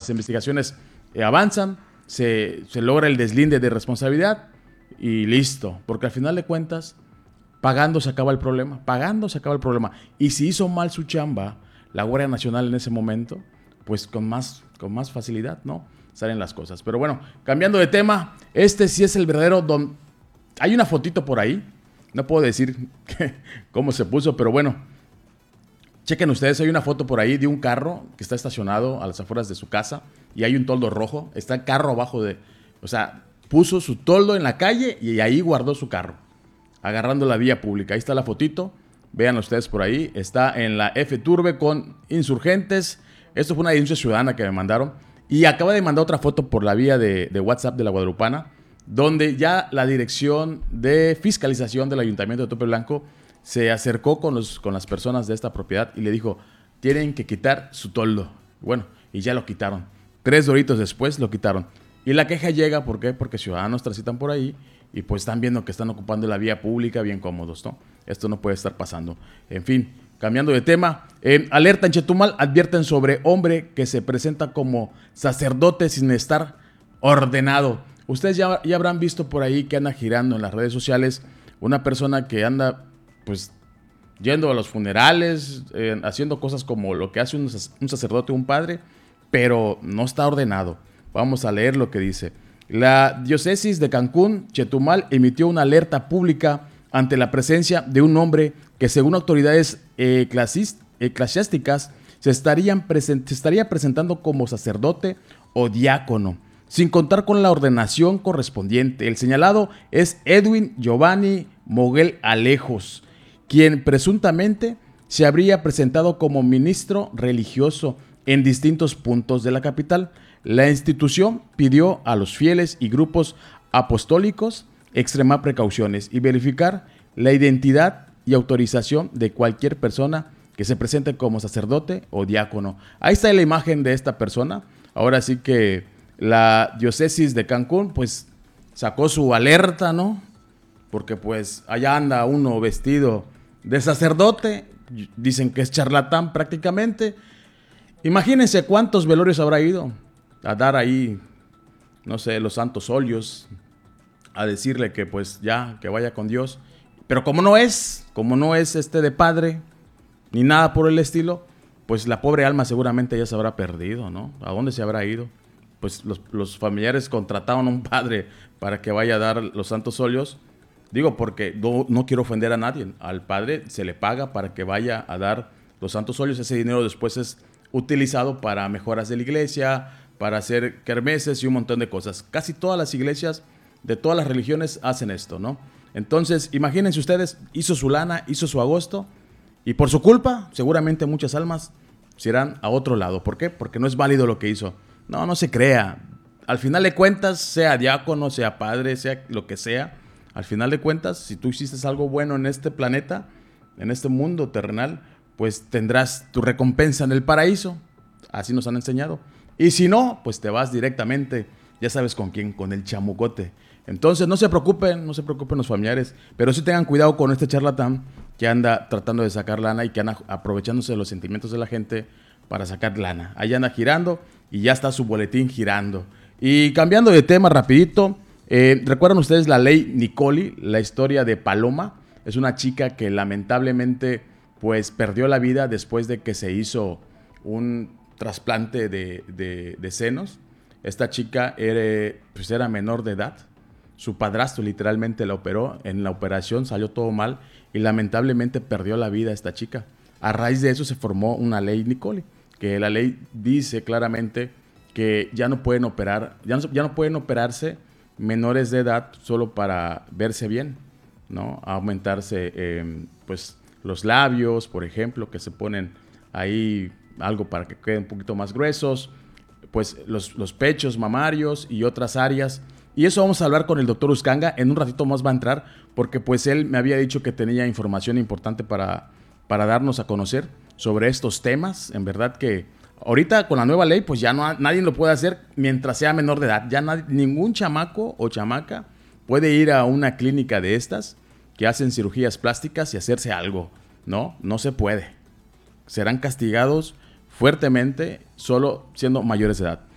las investigaciones avanzan, se logra el deslinde de responsabilidad y listo. Porque al final de cuentas, pagando se acaba el problema. Pagando se acaba el problema. Y si hizo mal su chamba, la Guardia Nacional en ese momento, pues con más facilidad, ¿no? Salen las cosas. Pero bueno, cambiando de tema, este sí es el verdadero don. Hay una fotito por ahí. No puedo decir cómo se puso, pero bueno. Chequen ustedes, hay una foto por ahí de un carro que está estacionado a las afueras de su casa y hay un toldo rojo. Está el carro abajo de... O sea, puso su toldo en la calle y ahí guardó su carro, agarrando la vía pública. Ahí está la fotito. Vean ustedes por ahí. Está en la F-Turbe con insurgentes. Esto fue una denuncia ciudadana que me mandaron. Y acaba de mandar otra foto por la vía de WhatsApp de la Guadalupana, donde ya la dirección de fiscalización del Ayuntamiento de Tope Blanco se acercó con las personas de esta propiedad y le dijo, tienen que quitar su toldo. Bueno, y ya lo quitaron. 3 horitos después lo quitaron. Y la queja llega, ¿por qué? Porque ciudadanos transitan por ahí y pues están viendo que están ocupando la vía pública bien cómodos, ¿no? Esto no puede estar pasando. En fin, cambiando de tema, alerta en Chetumal, advierten sobre hombre que se presenta como sacerdote sin estar ordenado. Ustedes ya habrán visto por ahí que anda girando en las redes sociales una persona que anda pues yendo a los funerales, haciendo cosas como lo que hace un sacerdote o un padre, pero no está ordenado. Vamos a leer lo que dice. La diócesis de Cancún, Chetumal, emitió una alerta pública ante la presencia de un hombre que, según autoridades eclesiásticas, se estaría presentando como sacerdote o diácono, sin contar con la ordenación correspondiente. El señalado es Edwin Giovanni Moguel Alejos, quien presuntamente se habría presentado como ministro religioso en distintos puntos de la capital. La institución pidió a los fieles y grupos apostólicos extremar precauciones y verificar la identidad y autorización de cualquier persona que se presente como sacerdote o diácono. Ahí está la imagen de esta persona. Ahora sí que la diócesis de Cancún pues sacó su alerta, ¿no? Porque pues allá anda uno vestido de sacerdote, dicen que es charlatán prácticamente. Imagínense cuántos velorios habrá ido a dar ahí, no sé, los santos óleos, a decirle que pues ya, que vaya con Dios. Pero como no es de padre, ni nada por el estilo, pues la pobre alma seguramente ya se habrá perdido, ¿no? ¿A dónde se habrá ido? Pues los familiares contrataron a un padre para que vaya a dar los santos óleos. Digo, porque no quiero ofender a nadie. Al padre se le paga para que vaya a dar los santos óleos. Ese dinero después es utilizado para mejoras de la iglesia, para hacer kermeses y un montón de cosas. Casi todas las iglesias de todas las religiones hacen esto, ¿no? Entonces, imagínense ustedes, hizo su lana, hizo su agosto, y por su culpa, seguramente muchas almas se irán a otro lado. ¿Por qué? Porque no es válido lo que hizo. No se crea. Al final de cuentas, sea diácono, sea padre, sea lo que sea, al final de cuentas, si tú hiciste algo bueno en este planeta, en este mundo terrenal, pues tendrás tu recompensa en el paraíso. Así nos han enseñado. Y si no, pues te vas directamente, ya sabes con quién, con el chamucote. Entonces no se preocupen los familiares, pero sí tengan cuidado con este charlatán que anda tratando de sacar lana y que anda aprovechándose de los sentimientos de la gente para sacar lana. Ahí anda girando y ya está su boletín girando. Y cambiando de tema rapidito, ¿recuerdan ustedes la ley Nicoli, la historia de Paloma? Es una chica que lamentablemente pues perdió la vida después de que se hizo un trasplante de senos. Esta chica era menor de edad. Su padrastro literalmente la operó. En la operación salió todo mal y lamentablemente perdió la vida esta chica. A raíz de eso se formó una ley Nicoli, que la ley dice claramente que ya no pueden operarse menores de edad solo para verse bien, ¿no? Aumentarse pues los labios, por ejemplo, que se ponen ahí algo para que queden un poquito más gruesos, pues los pechos mamarios y otras áreas. Y eso vamos a hablar con el doctor Uscanga. En un ratito más va a entrar, porque pues él me había dicho que tenía información importante para darnos a conocer sobre estos temas. En verdad que ahorita con la nueva ley, pues ya nadie lo puede hacer mientras sea menor de edad. Ya ningún chamaco o chamaca puede ir a una clínica de estas que hacen cirugías plásticas y hacerse algo. No se puede. Serán castigados fuertemente solo siendo mayores de edad.